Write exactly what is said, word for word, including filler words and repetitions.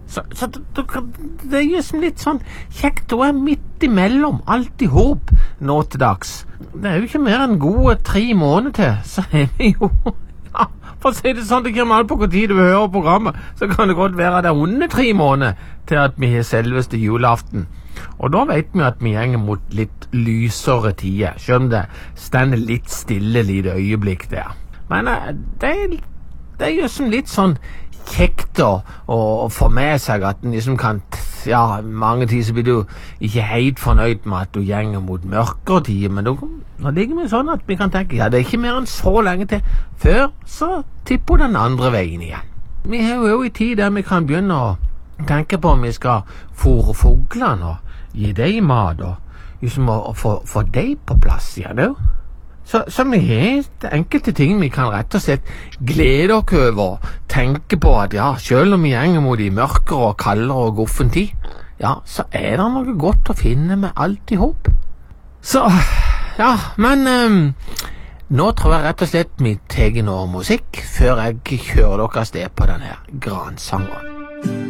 Så, så det, det er liksom litt sånn kjekt å være midt imellom, alt i håp nå til dags. Det er jo ikke mer enn gode tre måneder til, så er vi jo, ja, for å si det sånn, det kommer alt på hvor tid du hører programmet, så kan det godt være det er under tre måneder til at vi har selveste julaften. Og da vet vi at vi gjenger mot litt lysere tider, selv om det stender litt stille litt øyeblikk der. Men det er, det er jo som litt sånn kjekt å, å få med seg at den liksom kan, ja, mange tider så blir du ikke helt fornøyd med at du gjenger mot mørkere tider, men da, da ligger vi sånn at vi kan tenke, ja, det er ikke mer enn så lenge til, før så tipper den andre veien igjen. Vi har jo i tid der vi kan begynne å tenke på om vi skal fôre fuglene og gi dem mat, og liksom å, å få, få dem på plass igjen, jo. Så, så vi har enkelte ting vi kan rett og slett glede oss over, tenke på at ja, selv om vi gjenger mot de mørkere og kaldere og guffen tid, ja, så er det noe godt å finne med alt i håp. Så, ja, men um, nå tror jeg rett og slett vi tar noe musikk før jeg kjører dere sted på denne gransangeren.